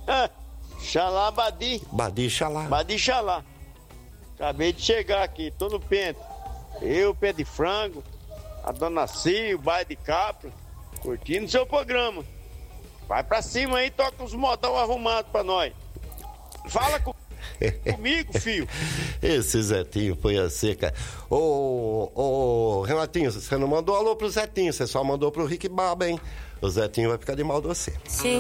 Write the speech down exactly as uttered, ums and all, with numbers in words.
Xalá Badi. Badi Xalá. Badi Xalá. Acabei de chegar aqui, tô no pente. Eu, pé de frango, a dona Cia, o baile de Capra, curtindo seu programa. Vai pra cima aí, toca uns modão arrumados pra nós. Fala com... comigo, filho. Esse Zetinho foi a seca. Ô, ô, Renatinho, você não mandou alô pro Zetinho, você só mandou pro Rick Baba, hein? O Zetinho vai ficar de mal de você. Sim.